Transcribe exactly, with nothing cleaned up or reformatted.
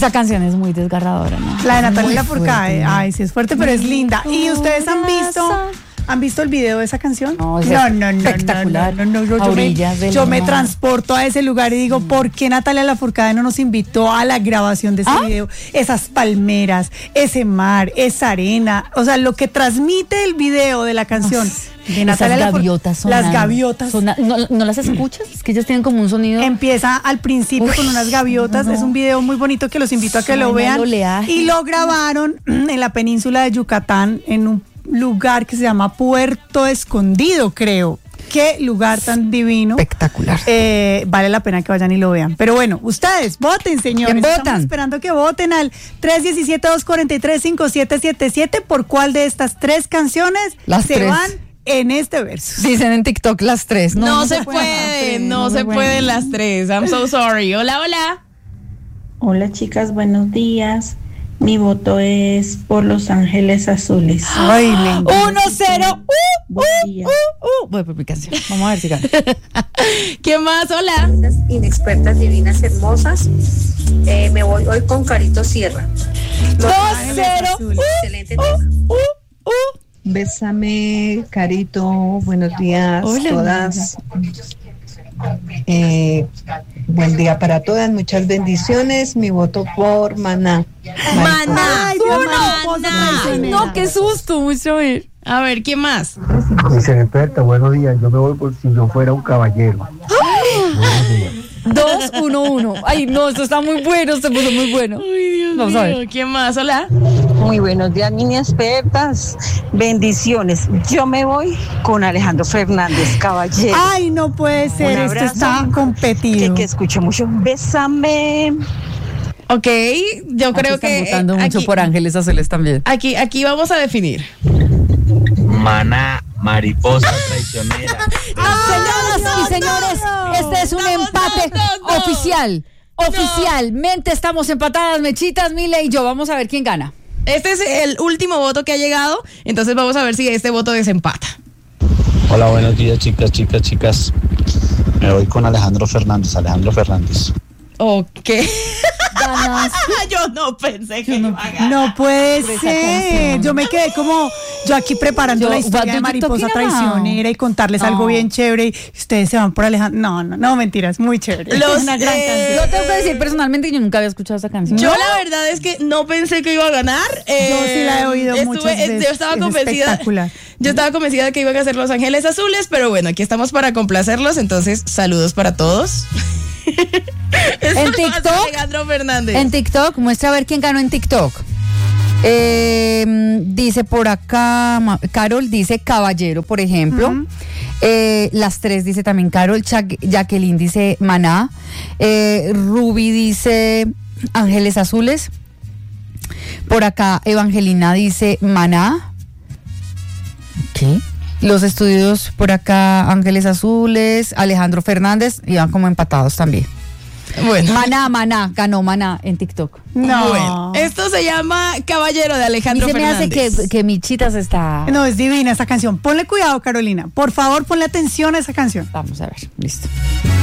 Esa canción es muy desgarradora, ¿no? La de Natalia Muy Lafourcade. fuerte, ¿no? Ay, sí es fuerte, pero es linda. ¿Y ustedes han visto han visto el video de esa canción? No, es no, no, no, espectacular. No, no, no, no, A yo me, orillas del yo me mar. transporto a ese lugar y digo, ¿por qué Natalia Lafourcade no nos invitó a la grabación de ese ¿Ah? video? Esas palmeras, ese mar, esa arena, o sea, lo que transmite el video de la canción. De Natalia Esas Lafourcade. gaviotas son Las gaviotas. Sona, ¿no, ¿No las escuchas? Es que ellas tienen como un sonido. Empieza al principio Uy, con unas gaviotas, no. es un video muy bonito que los invito a que Suena lo el vean. oleaje. Y lo grabaron en la península de Yucatán, en un lugar que se llama Puerto Escondido, creo. Qué lugar tan divino. Espectacular. Eh, vale la pena que vayan y lo vean. Pero bueno, ustedes voten, señores. ¿Quién votan? Estamos esperando que voten al tres uno siete, dos cuatro tres, cinco siete siete siete por cuál de estas tres canciones Las se tres. van en este verso. Dicen en TikTok las tres. No, No, no se puede. puede, no, no se se puede. pueden las tres. I'm so sorry. Hola, hola. Hola chicas, buenos días. Mi voto es por Los Ángeles Azules. Ay, me encanta. Uno, cero. Uh, Buen uh, día. uh, uh. Voy por mi canción. Vamos a ver si gana. ¿Quién más? Hola. Divinas, inexpertas, divinas, hermosas. Eh, me voy hoy con Carito Sierra. Dos, Ángeles cero. Azules. Excelente tema. Uh, uh. Bésame, Carito, buenos días Hola, todas. Eh, buen día para todas, muchas bendiciones. Mi voto por Maná. Maná. Ay, Dios, mariposa Maná. traicionera. No, qué susto, mucho ver. A ver, ¿quién más? Dice experta, buenos días, yo me voy por si yo fuera un caballero. Buenos días. Dos, uno, uno. Ay, no, esto está muy bueno, se puso muy bueno. Ay, Dios Vamos a mío. ver. ¿Quién más? Hola. Muy buenos días, niñas expertas. Bendiciones. Yo me voy con Alejandro Fernández, caballero. Ay, no puede ser, Un esto abrazo. está que, competido. que escucho mucho. Bésame. Ok, yo Aquí creo están que votando eh, mucho aquí, por Ángeles Azules también. aquí, aquí vamos a definir. Maná, mariposa traicionera. Señoras y señores, este es un No, no, empate no, no. oficial. Oficialmente estamos empatadas, Mechitas, Mile y yo. Vamos a ver quién gana. Este es el último voto que ha llegado, entonces vamos a ver si este voto desempata. Hola, buenos días, chicas, chicas, chicas. Me voy con Alejandro Fernández, Alejandro Fernández. Ok. Ganas. Yo no pensé que iba a ganar. No puede Esa ser. canción. Yo me quedé como yo aquí preparando Yo, la historia what de do you Mariposa talking about? Traicionera y contarles No. algo bien chévere y ustedes se van por Alejandro. No, no, no, mentiras, muy chévere. Los, Es una gran eh, Yo tengo que decir personalmente que yo nunca había escuchado esta canción. Yo la verdad es que no pensé que iba a ganar. Eh, Yo sí la he oído estuve- muchas eh, veces. Yo estaba Es convencida. espectacular. Yo estaba convencida de que iban a ser Los Ángeles Azules, pero bueno, aquí estamos para complacerlos, entonces saludos para todos. En TikTok, Alejandro Fernández. En TikTok, muestra a ver quién ganó en TikTok. Eh, dice por acá, Ma- Carol dice caballero, por ejemplo. Ujú. Eh, las tres dice también Carol. Cha- Jacqueline dice Maná. Eh, Ruby dice Ángeles Azules. Por acá Evangelina dice Maná. ¿Qué? Los estudios por acá Ángeles Azules, Alejandro Fernández, iban como empatados también. Bueno. Maná, Maná, ganó Maná en TikTok. No. Bueno, esto se llama Caballero de Y Alejandro se me hace Fernández. que, que Michitas está... No, es divina esa canción. Ponle cuidado, Carolina. Por favor, ponle atención a esa canción. Vamos a ver, listo.